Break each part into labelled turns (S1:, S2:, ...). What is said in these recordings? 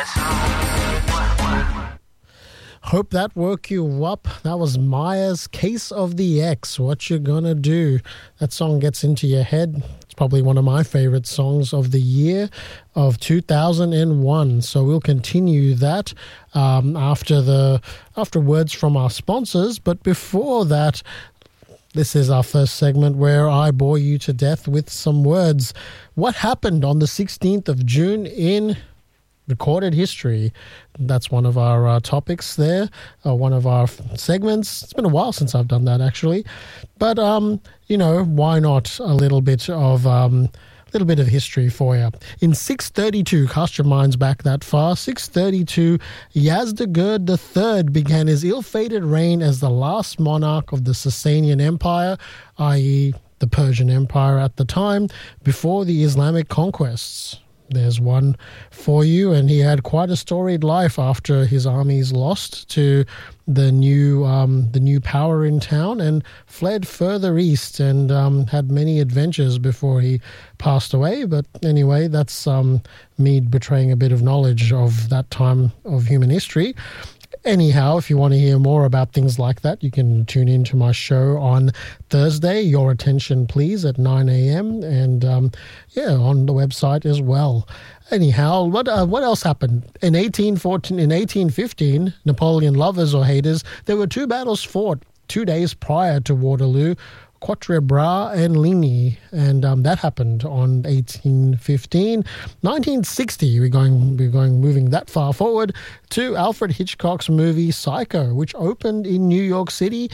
S1: Hope that woke you up. That was Maya's Case of the Ex. What you gonna do? That song gets into your head. It's probably one of my favorite songs of the year of 2001. So we'll continue that after words from our sponsors. But before that, this is our first segment where I bore you to death with some words. What happened on the 16th of June in recorded history? That's one of our topics there, one of our segments. It's been a while since I've done that, actually. But, why not a little bit of history for you. In 632, cast your minds back that far, 632, Yazdegerd III began his ill-fated reign as the last monarch of the Sasanian Empire, i.e. the Persian Empire at the time, before the Islamic conquests. There's one for you, and he had quite a storied life after his armies lost to the new power in town and fled further east and had many adventures before he passed away. But anyway, that's me betraying a bit of knowledge of that time of human history. Anyhow, if you want to hear more about things like that, you can tune in to my show on Thursday, Your Attention Please, at 9 a.m. and, on the website as well. Anyhow, what else happened? In 1815, Napoleon lovers or haters, there were two battles fought 2 days prior to Waterloo, Quatre Bras and Ligny, and that happened on 1815. 1960, we're moving that far forward to Alfred Hitchcock's movie Psycho, which opened in New York City.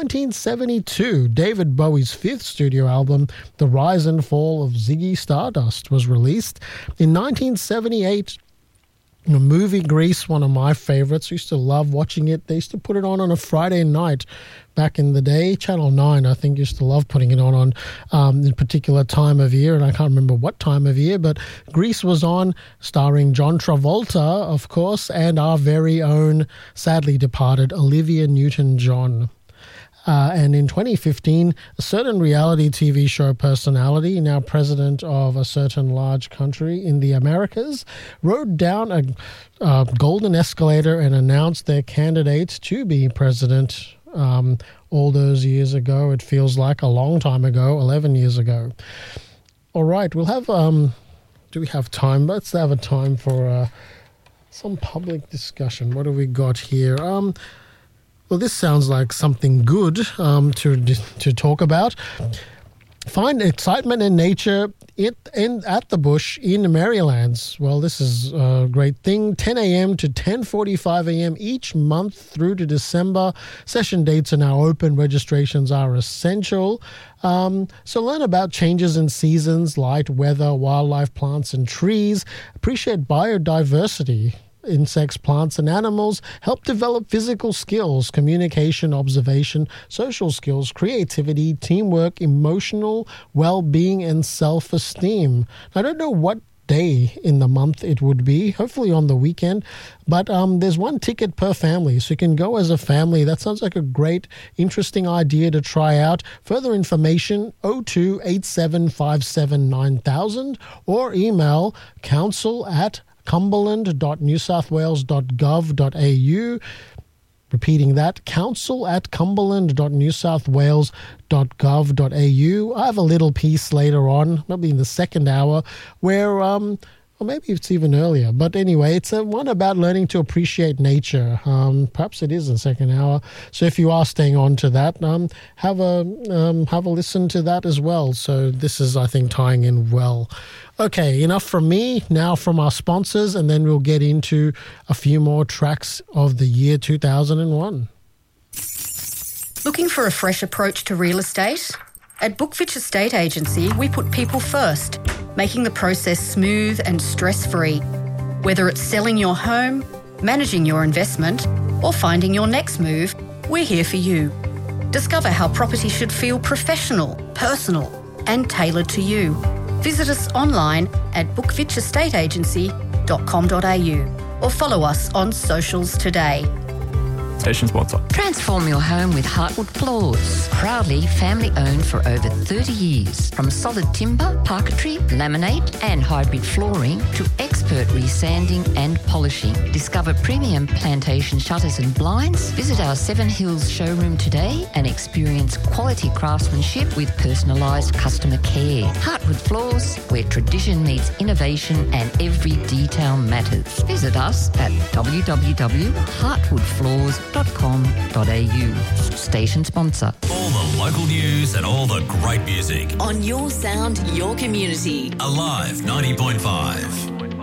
S1: 1972, David Bowie's fifth studio album, The Rise and Fall of Ziggy Stardust, was released. In 1978, the movie Grease, one of my favorites. I used to love watching it. They used to put it on a Friday night back in the day. Channel 9, I think, used to love putting it on a particular time of year, and I can't remember what time of year, but Grease was on, starring John Travolta, of course, and our very own, sadly departed, Olivia Newton-John. And in 2015, a certain reality TV show personality, now president of a certain large country in the Americas, rode down a golden escalator and announced their candidate to be president all those years ago. It feels like a long time ago, 11 years ago. All right, we'll have, do we have time? Let's have a time for some public discussion. What do we got here? Well, this sounds like something good to talk about. Find excitement in nature at the bush in Marylands. Well, this is a great thing. 10 a.m. to 10:45 a.m. each month through to December. Session dates are now open. Registrations are essential. So learn about changes in seasons, light, weather, wildlife, plants, and trees. Appreciate biodiversity. Insects, plants, and animals help develop physical skills, communication, observation, social skills, creativity, teamwork, emotional well-being, and self-esteem. I don't know what day in the month it would be, hopefully on the weekend, but there's one ticket per family, so you can go as a family. That sounds like a great, interesting idea to try out. Further information, 02-8757-9000 or email council@cumberland.newsouthwales.gov.au. Repeating that, council@cumberland.newsouthwales.gov.au. I have a little piece later on, maybe in the second hour, where, or maybe it's even earlier. But anyway, it's one about learning to appreciate nature. Perhaps it is in the second hour. So if you are staying on to that, have a listen to that as well. So this is, I think, tying in well. Okay, enough from me, now from our sponsors, and then we'll get into a few more tracks of the year 2001.
S2: Looking for a fresh approach to real estate? At Bookfitch Estate Agency, we put people first, making the process smooth and stress-free. Whether it's selling your home, managing your investment, or finding your next move, we're here for you. Discover how property should feel professional, personal, and tailored to you. Visit us online at bookfitchestateagency.com.au or follow us on socials today.
S3: Station sponsor.
S4: Transform your home with Heartwood Floors. Proudly family owned for over 30 years. From solid timber, parquetry, laminate and hybrid flooring to expert resanding and polishing. Discover premium plantation shutters and blinds. Visit our Seven Hills showroom today and experience quality craftsmanship with personalised customer care. Heartwood Floors, where tradition meets innovation and every detail matters. Visit us at www.heartwoodfloors.com.au. Station sponsor.
S5: All the local news and all the great music.
S6: On your sound, your community.
S5: Alive 90.5.